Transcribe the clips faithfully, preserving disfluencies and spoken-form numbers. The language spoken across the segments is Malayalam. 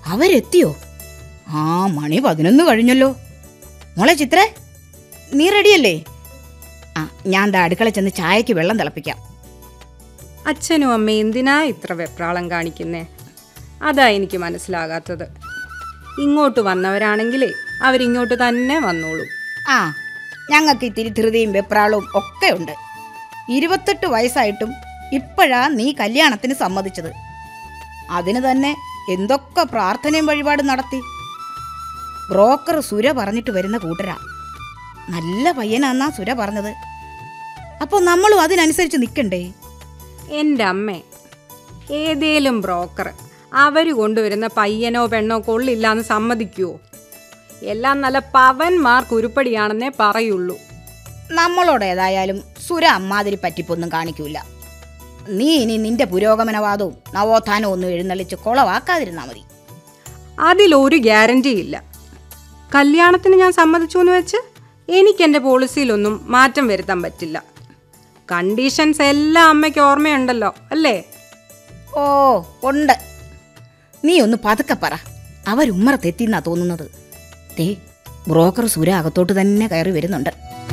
അവരെത്തിയോ? ആ, മണി പതിനൊന്ന് കഴിഞ്ഞല്ലോ. മോളെ ചിത്രേ, നീ റെഡിയല്ലേ? ആ, ഞാൻ ദാ അടുക്കള ചെന്ന് ചായക്ക് വെള്ളം തിളപ്പിക്കാം. അച്ഛനും അമ്മയും എന്തിനാ ഇത്ര വെപ്രാളം കാണിക്കുന്നേ? അതാ എനിക്ക് മനസ്സിലാകാത്തത്. ഇങ്ങോട്ട് വന്നവരാണെങ്കിലേ അവരിങ്ങോട്ട് തന്നെ വന്നോളൂ. ആ, ഞങ്ങൾക്ക് ഇത്തിരി ധൃതിയും വെപ്രാളവും ഒക്കെ ഉണ്ട്. ഇരുപത്തെട്ട് വയസ്സായിട്ടും ഇപ്പോഴാ നീ കല്യാണത്തിന് സമ്മതിച്ചത്. അതിന് തന്നെ എന്തൊക്കെ പ്രാർത്ഥനയും വഴിപാടും നടത്തി. ബ്രോക്കർ സുര പറഞ്ഞിട്ട് വരുന്ന കൂട്ടരാ. നല്ല പയ്യനാന്നാ സുര പറഞ്ഞത്. അപ്പോൾ നമ്മളും അതിനനുസരിച്ച് നിൽക്കണ്ടേ? എൻ്റെ അമ്മേ, ഏതേലും ബ്രോക്കർ അവർ കൊണ്ടുവരുന്ന പയ്യനോ പെണ്ണോ കൊള്ളില്ലാന്ന് സമ്മതിക്കുവോ? എല്ലാം നല്ല പവന്മാർക്ക് ഉരുപ്പടിയാണെന്നേ പറയുള്ളൂ. നമ്മളോട് ഏതായാലും സുര അമ്മാതിരി പറ്റിപ്പൊന്നും കാണിക്കൂല. നീ ഇനി നിന്റെ പുരോഗമനവാദവും നവോത്ഥാനവും ഒന്നും എഴുന്നള്ളിച്ച് കുളവാക്കാതിരുന്നാ മതി. അതിലൊരു ഗ്യാരണ്ടി ഇല്ല. കല്യാണത്തിന് ഞാൻ സമ്മതിച്ചു എന്ന് വെച്ച് എനിക്കെൻ്റെ പോളിസിയിലൊന്നും മാറ്റം വരുത്താൻ പറ്റില്ല. കണ്ടീഷൻസ് എല്ലാം അമ്മയ്ക്ക് ഓർമ്മയുണ്ടല്ലോ അല്ലേ? ഓ ഉണ്ട്. നീ ഒന്ന് പതുക്കെ പറ. അവരുമ്മറത്തെത്തിന്നാ തോന്നുന്നത്. ദേ, ബ്രോക്കർ സുര അകത്തോട്ട് തന്നെ കയറി വരുന്നുണ്ട്.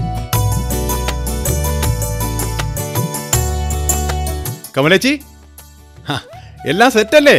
കമലേച്ചി, എല്ലാം സെറ്റല്ലേ?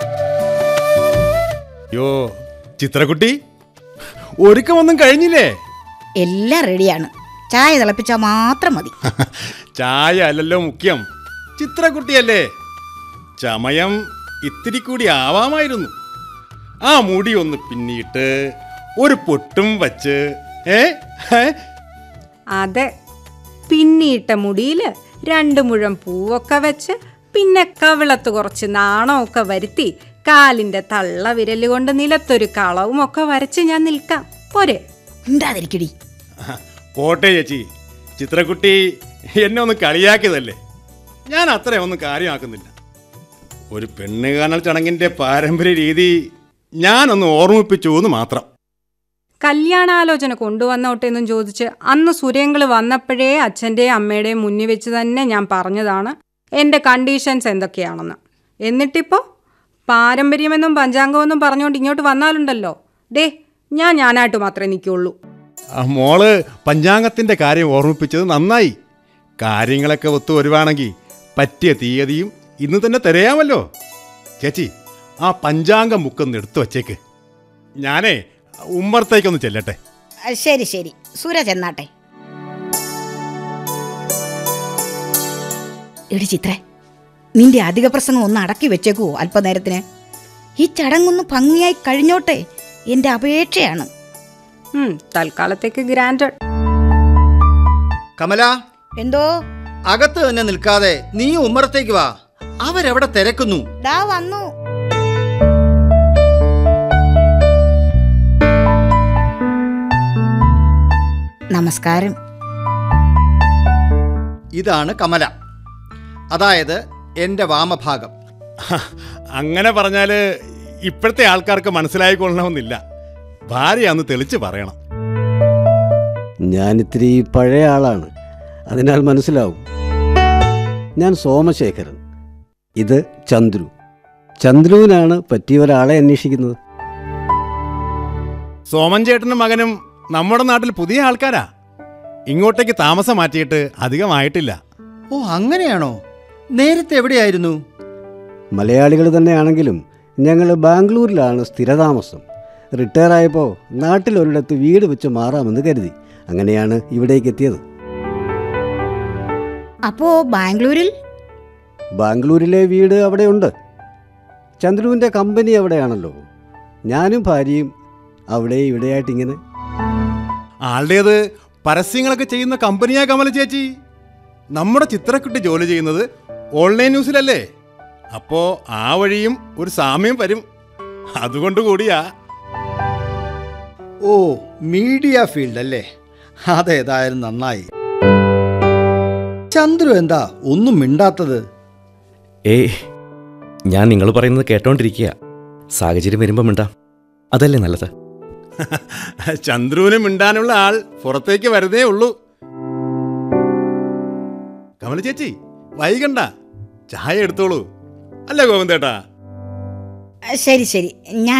യോ ചിത്രക്കുട്ടി, ഒരുക്കമൊന്നും കഴിഞ്ഞില്ലേ? എല്ലാം റെഡിയാണ്. ചായ തിളപ്പിച്ചാൽ മാത്രം മതി. ചായ അല്ലല്ലോ മുഖ്യം, ചിത്രക്കുട്ടിയല്ലേ. ചമയം ഇത്തിരി കൂടി ആവാമായിരുന്നു. ആ മുടി ഒന്ന് പിന്നിട്ട് ഒരു പൊട്ടും വച്ച്. ഏ അതെ, പിന്നിയിട്ട മുടിയിൽ രണ്ട് മുഴം പൂവൊക്കെ വെച്ച്, പിന്നെ കവിളത്ത് കുറച്ച് നാണമൊക്കെ വരുത്തി, കാലിൻ്റെ തള്ള വിരല് കൊണ്ട് നിലത്തൊരു കളവും ഒക്കെ വരച്ച് ഞാൻ നിൽക്കാം. പോരെ? ഉണ്ടാതിരിക്കടി. പോട്ടെ ചേച്ചി, ചിത്രക്കുട്ടി എന്നെ ഒന്ന് കളിയാക്കിയതല്ലേ. ഞാൻ അത്രയൊന്നും കാര്യമാക്കുന്നില്ല. ഒരു പെണ്ണ് കാണൽ ചടങ്ങിൻ്റെ പാരമ്പര്യ രീതി ഞാനൊന്ന് ഓർമ്മിപ്പിച്ചു എന്ന് മാത്രം. കല്യാണാലോചന കൊണ്ടുവന്നോട്ടെ എന്നും ചോദിച്ച് അന്ന് സുരേങ്കൾ വന്നപ്പോഴേ അച്ഛൻ്റെയും അമ്മയുടെയും മുന്നിൽ വെച്ച് തന്നെ ഞാൻ പറഞ്ഞതാണ് എൻ്റെ കണ്ടീഷൻസ് എന്തൊക്കെയാണെന്ന്. എന്നിട്ടിപ്പോൾ പാരമ്പര്യമെന്നും പഞ്ചാംഗമെന്നും പറഞ്ഞുകൊണ്ട് ഇങ്ങോട്ട് വന്നാലുണ്ടല്ലോ, ദേ ഞാൻ ഞാനായിട്ട് മാത്രമേ നിൽക്കുള്ളൂ. മോള് പഞ്ചാംഗത്തിൻ്റെ കാര്യം ഓർമ്മിപ്പിച്ചത് നന്നായി. കാര്യങ്ങളൊക്കെ ഒത്തു വരുവാണെങ്കിൽ പറ്റിയ തീയതിയും ഇന്ന് തന്നെ തിരയാമല്ലോ. ചേച്ചി, ആ പഞ്ചാംഗം ബുക്കൊന്ന് എടുത്തു വച്ചേക്ക്. ഞാനേ ഉമ്മറത്തേക്കൊന്ന് ചെല്ലട്ടെ. ശരി ശരി, സുര ചെന്നാട്ടെ. എടി ചിത്രേ, നിന്റെ അധിക പ്രസംഗം ഒന്ന് അടക്കി വെച്ചേക്കുവോ അല്പനേരത്തിന്? ഈ ചടങ്ങൊന്ന് ഭംഗിയായി കഴിഞ്ഞോട്ടെ, എൻ്റെ അപേക്ഷയാണ്. തൽക്കാലത്തേക്ക് ഗ്രാൻഡഡ്. കമല, എന്തോ? അകത്ത് തന്നെ നിൽക്കാതെ നീ ഉമ്മറത്തേക്ക് വാ. അവരെവിടെ തിരക്കുന്നു. ദാ വന്നു. നമസ്കാരം. ഇതാണ് കമല, അതായത് എൻ്റെ വാമഭാഗം. അങ്ങനെ പറഞ്ഞാൽ ഇപ്പോഴത്തെ ആൾക്കാർക്ക് മനസ്സിലായിക്കൊള്ളണമെന്നില്ല. ഭാര്യയാന്ന് തെളിച്ച് പറയണം. ഞാനിത്തിരി പഴയ ആളാണ്, അതിനാൽ മനസ്സിലാവും. ഞാൻ സോമശേഖരൻ, ഇത് ചന്ദ്രു. ചന്ദ്രുവിനാണ് പറ്റിയ ഒരാളെ അന്വേഷിക്കുന്നത്. സോമൻ ചേട്ടനും മകനും നമ്മുടെ നാട്ടിൽ പുതിയ ആൾക്കാരാ. ഇങ്ങോട്ടേക്ക് താമസം മാറ്റിയിട്ട് അധികമായിട്ടില്ല. ഓ, അങ്ങനെയാണോ? നേരത്തെ എവിടെയായിരുന്നു? മലയാളികൾ തന്നെയാണെങ്കിലും ഞങ്ങൾ ബാംഗ്ലൂരിലാണ് സ്ഥിരതാമസം. റിട്ടയർ ആയപ്പോൾ നാട്ടിലൊരിടത്ത് വീട് വെച്ച് മാറാമെന്ന് കരുതി. അങ്ങനെയാണ് ഇവിടേക്ക് എത്തിയത്. അപ്പോ ബാംഗ്ലൂരിൽ? ബാംഗ്ലൂരിലെ വീട് അവിടെയുണ്ട്. ചന്ദ്രുവിൻ്റെ കമ്പനി അവിടെയാണല്ലോ. ഞാനും ഭാര്യയും അവിടെ ഇവിടെയായിട്ടിങ്ങനെ. ആളുടേത് പരസ്യങ്ങളൊക്കെ ചെയ്യുന്ന കമ്പനിയാ കമല ചേച്ചി. നമ്മുടെ ചിത്രക്കുട്ടി ജോലി ചെയ്യുന്നത് ഓൺലൈൻ ന്യൂസിലല്ലേ. അപ്പോൾ ആ വഴിയും ഒരു സാമ്യം വരും. അതുകൊണ്ട് കൂടിയാ. ഓ, മീഡിയ ഫീൽഡ് അല്ലേ? അതേതായാലും നന്നായി. ചന്ദ്രു എന്താ ഒന്നും മിണ്ടാത്തത്? ഏയ്, ഞാൻ നിങ്ങൾ പറയുന്നത് കേട്ടോണ്ടിരിക്കുക. സാഹചര്യം വരുമ്പോൾ മിണ്ടാം, അതല്ലേ നല്ലത്. ചന്ദ്രുവിന് മിണ്ടാനുള്ള ആൾ പുറത്തേക്ക് വരുന്നേ ഉള്ളൂ. കമല ചേച്ചി, വൈകണ്ട, ചായ എടുത്തോളൂ. അല്ലേ ഗോവിന്ദേട്ടാ? ശരി ശരി, ഞാൻ